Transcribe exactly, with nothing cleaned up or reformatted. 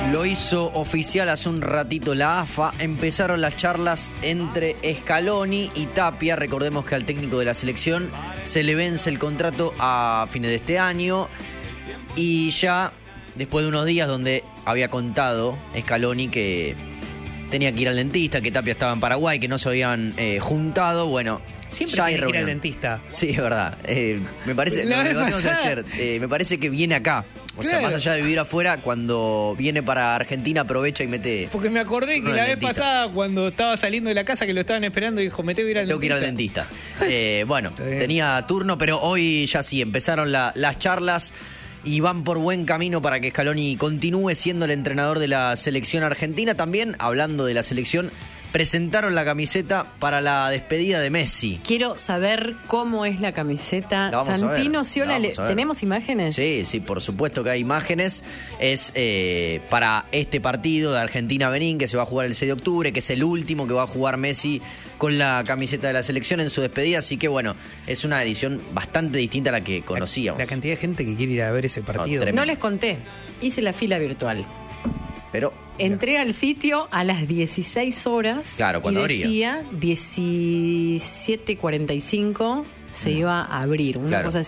Lo hizo oficial hace un ratito la A F A. Empezaron las charlas entre Scaloni y Tapia. Recordemos que al técnico de la selección se le vence el contrato a fines de este año. Y ya después de unos días donde había contado Scaloni que tenía que ir al dentista, que Tapia estaba en Paraguay, que no se habían eh, juntado, bueno... Siempre ya tiene hay que ir al reunión. dentista. Sí, es verdad. Eh, me parece, La lo vez debatimos pasada. ayer, eh, me parece que viene acá. O sea, Claro. más allá de vivir afuera, cuando viene para Argentina aprovecha y mete... Porque me acordé que No, la el vez dentista. pasada, cuando estaba saliendo de la casa, que lo estaban esperando, dijo, me tengo que ir al Tengo que ir dentista. al dentista. Eh, bueno, Está bien. tenía turno, pero hoy ya sí, empezaron la- las charlas y van por buen camino para que Scaloni continúe siendo el entrenador de la selección argentina. También, hablando de la selección, presentaron la camiseta para la despedida de Messi. Quiero saber cómo es la camiseta. La vamos a Santino ver, Sciola, la le- vamos a ver. ¿tenemos imágenes? Sí, sí, por supuesto que hay imágenes. Es eh, para este partido de Argentina-Benín, que se va a jugar el seis de octubre, que es el último que va a jugar Messi con la camiseta de la selección en su despedida. Así que bueno, es una edición bastante distinta a la que conocíamos. La, la cantidad de gente que quiere ir a ver ese partido. tremendo. No les conté. Hice la fila virtual. Pero Entré al sitio a las dieciséis horas. Claro, cuando y abría. decía diecisiete cuarenta y cinco se iba a abrir. Una Claro. cosa